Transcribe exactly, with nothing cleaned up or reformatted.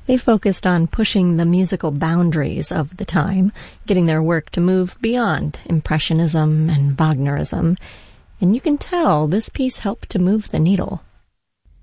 They focused on pushing the musical boundaries of the time, getting their work to move beyond Impressionism and Wagnerism. And you can tell this piece helped to move the needle.